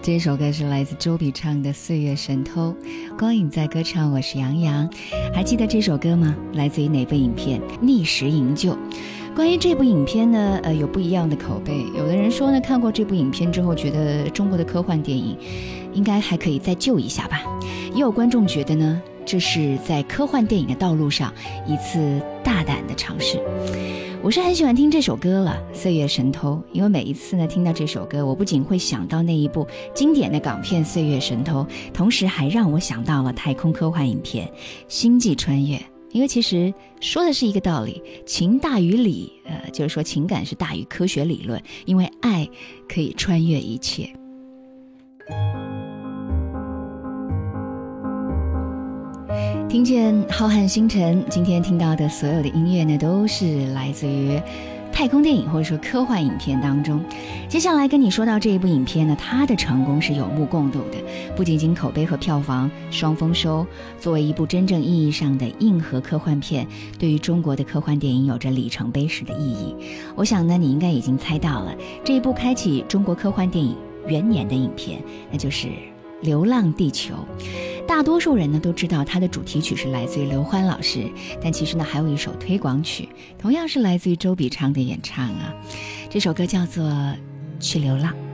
这首歌是来自周笔畅的《岁月神偷》，光影在歌唱，我是杨洋。还记得这首歌吗？来自于哪部影片？逆时营救。关于这部影片呢，有不一样的口碑。有的人说呢，看过这部影片之后，觉得中国的科幻电影应该还可以再救一下吧。也有观众觉得呢，这是在科幻电影的道路上一次大胆的尝试。我是很喜欢听这首歌了，《岁月神偷》，因为每一次呢听到这首歌，我不仅会想到那一部经典的港片《岁月神偷》，同时还让我想到了太空科幻影片《星际穿越》。因为其实说的是一个道理，情大于理，就是说情感是大于科学理论，因为爱可以穿越一切。听见浩瀚星辰，今天听到的所有的音乐呢，都是来自于太空电影或者说科幻影片当中。接下来跟你说到这一部影片呢，它的成功是有目共睹的，不仅仅口碑和票房双丰收，作为一部真正意义上的硬核科幻片，对于中国的科幻电影有着里程碑式的意义。我想呢，你应该已经猜到了，这一部开启中国科幻电影元年的影片，那就是《流浪地球》。大多数人呢都知道它的主题曲是来自于刘欢老师，但其实呢还有一首推广曲，同样是来自于周笔畅的演唱啊。这首歌叫做《去流浪》。